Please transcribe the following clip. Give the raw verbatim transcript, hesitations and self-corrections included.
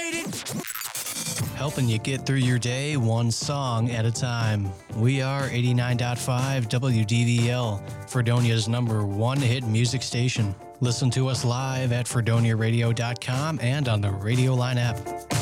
Helping you get through your day one song at a time. We are eighty-nine point five W D V L, Fredonia's number one hit music station. Listen to us live at fredonia radio dot com and on the Radio Line app.